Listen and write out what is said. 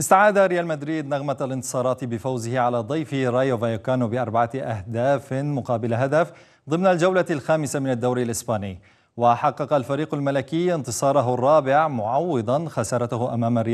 استعاد ريال مدريد نغمة الانتصارات بفوزه على ضيفه رايو فايكانو ب4 أهداف مقابل هدف ضمن الجولة الخامسة من الدوري الإسباني. وحقق الفريق الملكي انتصاره الرابع معوضا خسارته أمام